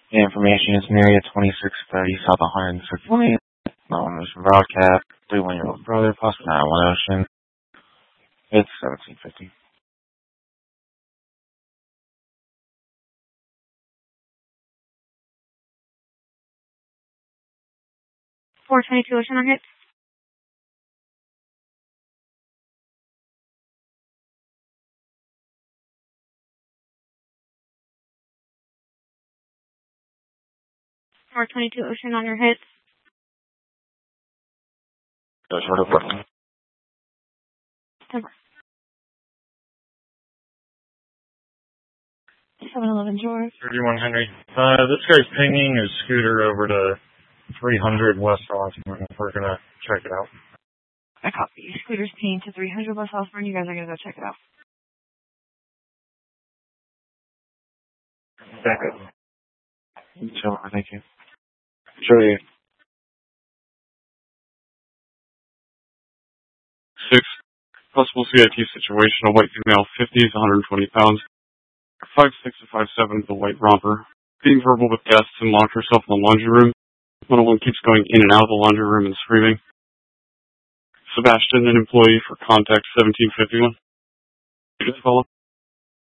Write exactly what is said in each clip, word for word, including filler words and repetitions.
The information is Marriott twenty-six thirty South one hundred sixth Lane. nine one Ocean Broadcast. thirty-one-year-old brother, possibly nine one Ocean. It's seventeen fifty. four twenty-two Ocean on hits. four twenty-two Ocean on your hits. That's sort of Brooklyn. seven eleven George. thirty-one Henry. Uh, this guy's pinging his scooter over to three hundred West Osborne. We're going to check it out. I copy. Scooter's pinging to three hundred West Osborne. You guys are going to go check it out. Back up. Sure, thank you. Sure, you. Six. Possible C I T situation. A white female, fifty to one hundred twenty pounds. five six to five seven with a white romper. Being verbal with guests and locked herself in the laundry room. one oh one keeps going in and out of the laundry room and screaming. Sebastian, an employee for contact seventeen fifty-one. Good follow.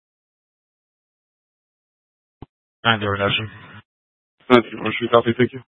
nine zero Ocean. nine zero Ocean, copy, thank you.